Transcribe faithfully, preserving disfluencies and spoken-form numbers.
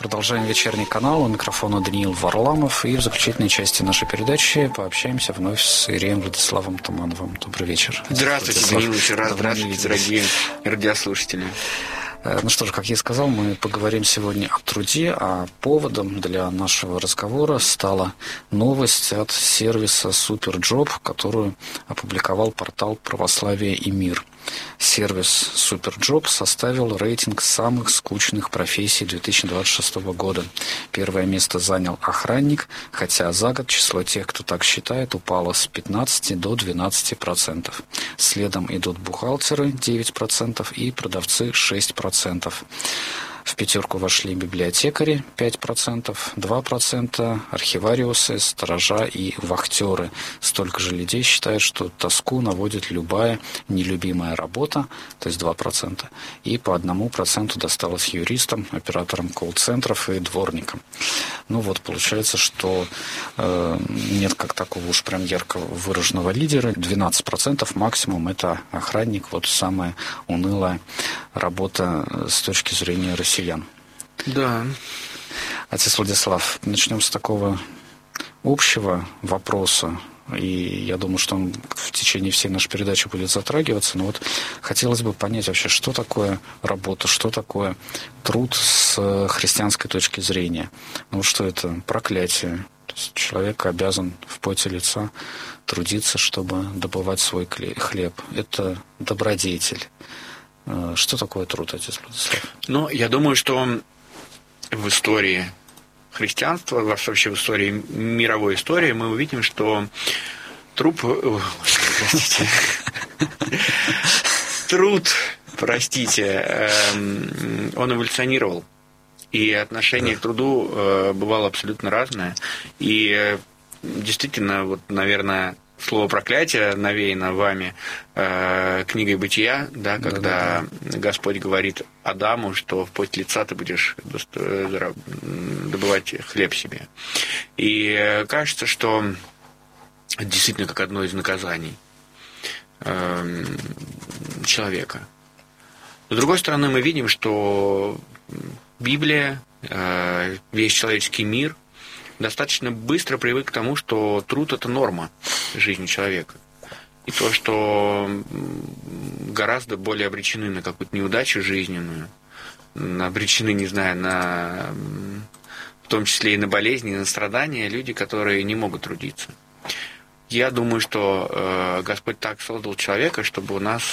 Продолжаем вечерний канал. У микрофона Даниил Варламов. И в заключительной части нашей передачи пообщаемся вновь с Иереем Владиславом Тумановым. Добрый вечер. Здравствуйте, Даниил. Еще раз здравствуйте, дорогие радиослушатели. Ну что ж, как я и сказал, мы поговорим сегодня о труде, а поводом для нашего разговора стала новость от сервиса SuperJob, которую опубликовал портал «Православие и мир». Сервис SuperJob составил рейтинг самых скучных профессий две тысячи двадцать шестого года. Первое место занял охранник, хотя за год число тех, кто так считает, упало с пятнадцати до двенадцати процентов. Следом идут бухгалтеры девять процентов и продавцы шесть процентов. В пятерку вошли библиотекари пять процентов, два процента архивариусы, сторожа и вахтеры. Столько же людей считают, что тоску наводит любая нелюбимая работа, то есть два процента, и по одному проценту досталось юристам, операторам колл-центров и дворникам. Ну вот, получается, что э, нет как такого уж прям ярко выраженного лидера. двенадцать процентов максимум это охранник, вот самая унылая работа с точки зрения россиян. Да. Отец Владислав, начнем с такого общего вопроса, и я думаю, что он в течение всей нашей передачи будет затрагиваться, но вот хотелось бы понять вообще, что такое работа, что такое труд с христианской точки зрения. Ну, что это проклятие. То есть человек обязан в поте лица трудиться, чтобы добывать свой хлеб. Это добродетель. Что такое труд, отец Владислав? Ну, я думаю, что в истории христианства, вообще в истории, мировой истории, мы увидим, что труд, простите, труд, простите, он эволюционировал. И отношение к труду бывало абсолютно разное. И действительно, вот, наверное, слово «проклятие» навеяно вами э, книгой «Бытия», да, когда да-да-да. Господь говорит Адаму, что в поте лица ты будешь добывать хлеб себе. И кажется, что это действительно как одно из наказаний э, человека. С другой стороны, мы видим, что Библия, э, весь человеческий мир достаточно быстро привык к тому, что труд – это норма жизни человека. И то, что гораздо более обречены на какую-то неудачу жизненную, обречены, не знаю, на, в том числе и на болезни, и на страдания, люди, которые не могут трудиться. Я думаю, что э, Господь так создал человека, чтобы у нас